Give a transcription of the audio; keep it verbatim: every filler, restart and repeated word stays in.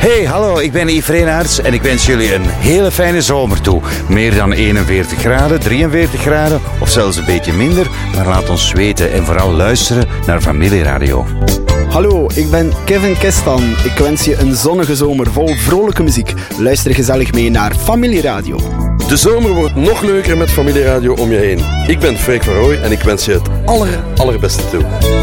Hey, hallo, ik ben Yves Reenaerts en ik wens jullie een hele fijne zomer toe. Meer dan eenenveertig graden, drieënveertig graden of zelfs een beetje minder. Maar laat ons weten en vooral luisteren naar Familieradio. Hallo, ik ben Kevin Kestan. Ik wens je een zonnige zomer vol vrolijke muziek. Luister gezellig mee naar Familieradio. De zomer wordt nog leuker met Familieradio om je heen. Ik ben Freek van Rooij en ik wens je het aller, allerbeste toe.